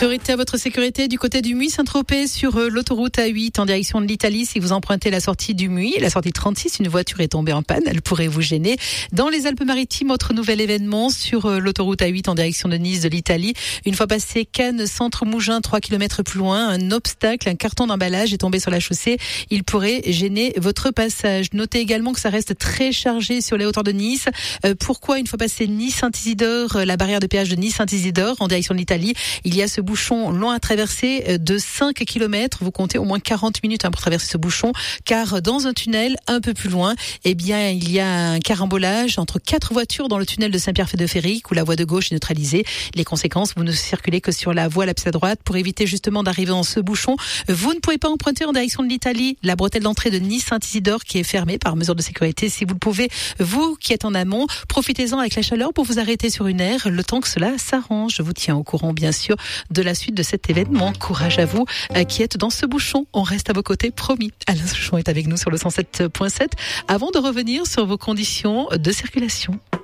Priorité à votre sécurité du côté du Muy-Saint-Tropez sur l'autoroute A8 en direction de l'Italie. Si vous empruntez la sortie du Muy, la sortie 36, une voiture est tombée en panne. Elle pourrait vous gêner. Dans les Alpes-Maritimes, autre nouvel événement sur l'autoroute A8 en direction de Nice de l'Italie. Une fois passé Cannes, centre Mougins, 3 km plus loin, un obstacle, un carton d'emballage est tombé sur la chaussée. Il pourrait gêner votre passage. Notez également que ça reste très chargé sur les hauteurs de Nice. Pourquoi une fois passé Nice-Saint-Isidore, la barrière de péage de Nice-Saint-Isidore en direction de l'Italie, il y a ce bouchon long à traverser de 5 km. Vous comptez au moins 40 minutes pour traverser ce bouchon, car dans un tunnel un peu plus loin, eh bien, il y a un carambolage entre 4 voitures dans le tunnel de Saint-Pierre-Fès-de-Féric où la voie de gauche est neutralisée. Les conséquences, vous ne circulez que sur la voie la plus à droite pour éviter justement d'arriver dans ce bouchon. Vous ne pouvez pas emprunter en direction de l'Italie la bretelle d'entrée de Nice-Saint-Isidore qui est fermée par mesure de sécurité. Si vous le pouvez, vous qui êtes en amont, profitez-en avec la chaleur pour vous arrêter sur une aire le temps que cela s'arrange. Je vous tiens au courant, bien sûr, de la suite de cet événement. Courage à vous qui êtes dans ce bouchon. On reste à vos côtés, promis. Alain Souchon est avec nous sur le 107.7 avant de revenir sur vos conditions de circulation.